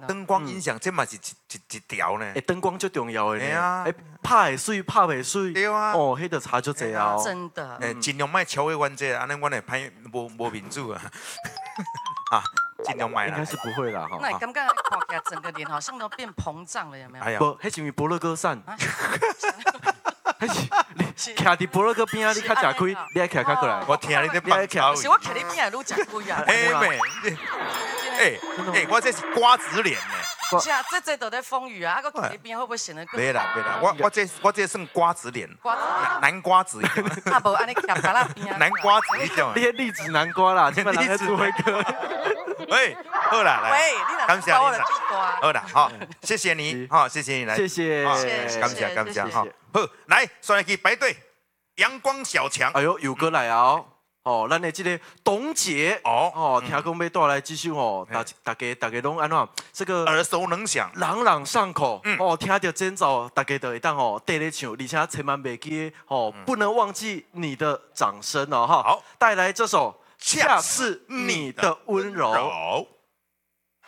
灯光音响这嘛是一条呢。 灯光最重要的呢。 啊， 拍会水，拍袂水。 对啊。 哦，迄个差就这啊。 真的。 尽量莫超越阮这，安尼阮会歹无民主啊。啊，尽量买啦。 应该是不会啦哈。 那你刚刚看起来整个脸好像都变膨胀了，有没有？ 哎呀， 不，迄是因为伯乐哥散。迄是你徛伫伯乐哥边啊，你较食开，你爱徛较过来。 我听你在放草是我徛你边愈食贵啊。 妹，我这是瓜子脸呢。 是啊，这都在风雨啊，啊个徛你边会不会显得更？ 没啦，我这算瓜子脸， 瓜子南瓜子。 啊无，安尼徛在那边。 南瓜子那种。 你栗子南瓜啦，基本上在做辉哥。 喂，好啦，来。 喂，你感谢你啦。好啦，好，谢谢你，好，谢谢你来。 谢谢， 感谢，好，好，来，刷来去排队，阳光小强。 哎呦，有哥来啊！哦，咱的这个董姐听讲要带来这首哦，大家拢安怎？这个耳熟能详， 朗朗上口。哦，听到今早大家都会当哦，跟咧唱，而且千万别记哦，不能忘记你的掌声哦哈！ 好， 带来这首《恰似你的温柔》。